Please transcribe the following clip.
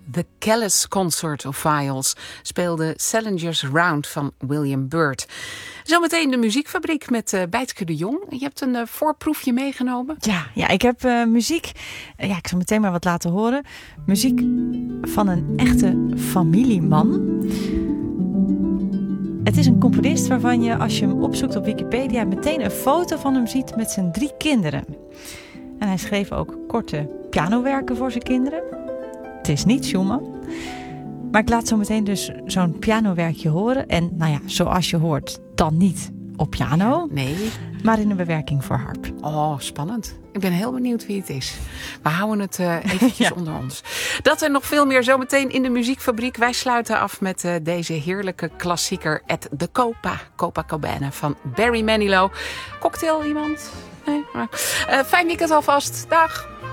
The Callis Concert of Viols speelde Salinger's Round van William Byrd. Zometeen de muziekfabriek met Bijtke de Jong. Je hebt een voorproefje meegenomen. Ja, ik heb muziek. Ik zal meteen maar wat laten horen. Muziek van een echte familieman. Het is een componist waarvan je, als je hem opzoekt op Wikipedia, meteen een foto van hem ziet met zijn 3 kinderen. En hij schreef ook korte pianowerken voor zijn kinderen. Het is niet Schumann. Maar ik laat zo meteen dus zo'n pianowerkje horen. En zoals je hoort, dan niet op piano. Nee. Maar in een bewerking voor harp. Oh, spannend. Ik ben heel benieuwd wie het is. We houden het eventjes onder ons. Dat en nog veel meer zometeen in de muziekfabriek. Wij sluiten af met deze heerlijke klassieker at the Copacabana van Barry Manilow. Cocktail iemand? Nee? Fijn weekend alvast. Dag.